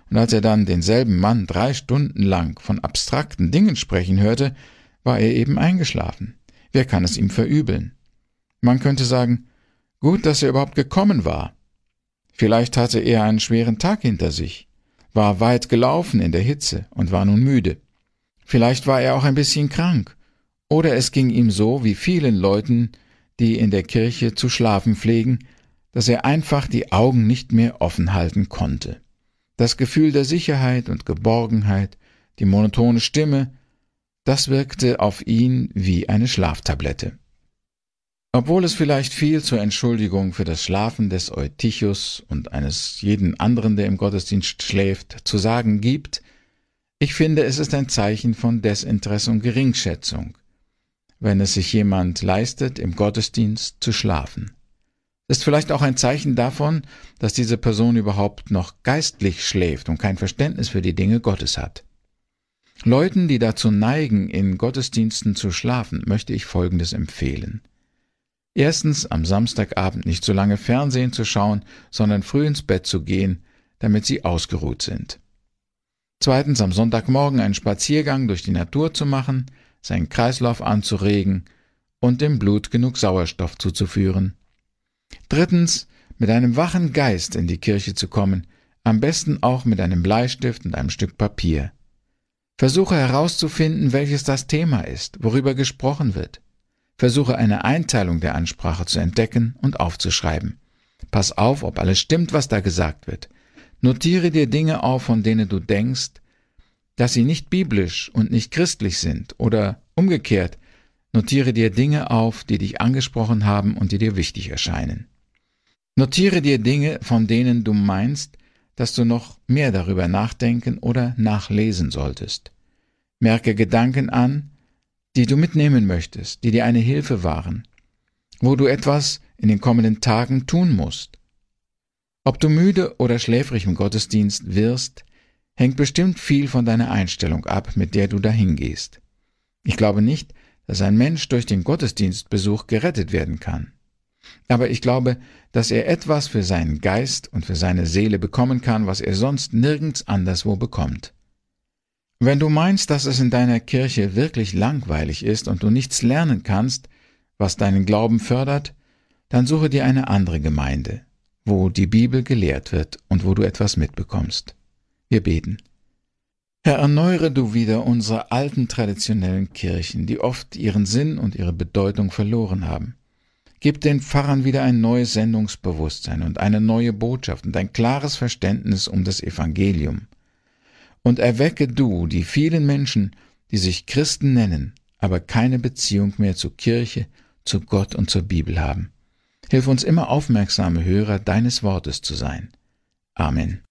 und als er dann denselben Mann 3 Stunden lang von abstrakten Dingen sprechen hörte, war er eben eingeschlafen. Wer kann es ihm verübeln? Man könnte sagen, gut, dass er überhaupt gekommen war. Vielleicht hatte er einen schweren Tag hinter sich, war weit gelaufen in der Hitze und war nun müde. Vielleicht war er auch ein bisschen krank, oder es ging ihm so wie vielen Leuten, die in der Kirche zu schlafen pflegen, dass er einfach die Augen nicht mehr offen halten konnte. Das Gefühl der Sicherheit und Geborgenheit, die monotone Stimme, das wirkte auf ihn wie eine Schlaftablette. Obwohl es vielleicht viel zur Entschuldigung für das Schlafen des Eutychus und eines jeden anderen, der im Gottesdienst schläft, zu sagen gibt, ich finde, es ist ein Zeichen von Desinteresse und Geringschätzung, wenn es sich jemand leistet, im Gottesdienst zu schlafen. Es ist vielleicht auch ein Zeichen davon, dass diese Person überhaupt noch geistlich schläft und kein Verständnis für die Dinge Gottes hat. Leuten, die dazu neigen, in Gottesdiensten zu schlafen, möchte ich Folgendes empfehlen. Erstens, am Samstagabend nicht so lange Fernsehen zu schauen, sondern früh ins Bett zu gehen, damit sie ausgeruht sind. Zweitens, am Sonntagmorgen einen Spaziergang durch die Natur zu machen, seinen Kreislauf anzuregen und dem Blut genug Sauerstoff zuzuführen. Drittens, mit einem wachen Geist in die Kirche zu kommen, am besten auch mit einem Bleistift und einem Stück Papier. Versuche herauszufinden, welches das Thema ist, worüber gesprochen wird. Versuche eine Einteilung der Ansprache zu entdecken und aufzuschreiben. Pass auf, ob alles stimmt, was da gesagt wird. Notiere dir Dinge auf, von denen du denkst, dass sie nicht biblisch und nicht christlich sind, oder umgekehrt, notiere dir Dinge auf, die dich angesprochen haben und die dir wichtig erscheinen. Notiere dir Dinge, von denen du meinst, dass du noch mehr darüber nachdenken oder nachlesen solltest. Merke Gedanken an, die du mitnehmen möchtest, die dir eine Hilfe waren, wo du etwas in den kommenden Tagen tun musst. Ob du müde oder schläfrig im Gottesdienst wirst, hängt bestimmt viel von deiner Einstellung ab, mit der du dahin gehst. Ich glaube nicht, dass ein Mensch durch den Gottesdienstbesuch gerettet werden kann. Aber ich glaube, dass er etwas für seinen Geist und für seine Seele bekommen kann, was er sonst nirgends anderswo bekommt. Wenn du meinst, dass es in deiner Kirche wirklich langweilig ist und du nichts lernen kannst, was deinen Glauben fördert, dann suche dir eine andere Gemeinde, wo die Bibel gelehrt wird und wo du etwas mitbekommst. Wir beten. Herr, erneuere du wieder unsere alten traditionellen Kirchen, die oft ihren Sinn und ihre Bedeutung verloren haben. Gib den Pfarrern wieder ein neues Sendungsbewusstsein und eine neue Botschaft und ein klares Verständnis um das Evangelium. Und erwecke du die vielen Menschen, die sich Christen nennen, aber keine Beziehung mehr zur Kirche, zu Gott und zur Bibel haben. Hilf uns immer aufmerksame Hörer deines Wortes zu sein. Amen.